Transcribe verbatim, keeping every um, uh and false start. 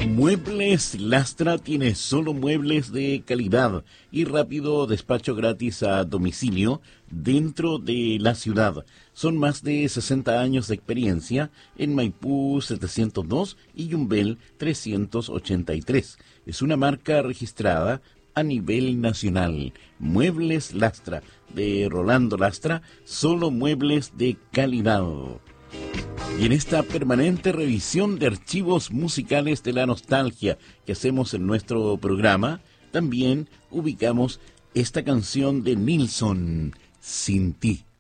Muebles Lastra tiene solo muebles de calidad y rápido despacho gratis a domicilio dentro de la ciudad. Son más de sesenta años de experiencia en Maipú setecientos dos y Yumbel trescientos ochenta y tres. Es una marca registrada a nivel nacional. Muebles Lastra, de Rolando Lastra, solo muebles de calidad. Y en esta permanente revisión de archivos musicales de la nostalgia que hacemos en nuestro programa, también ubicamos esta canción de Nilsson, Sin ti.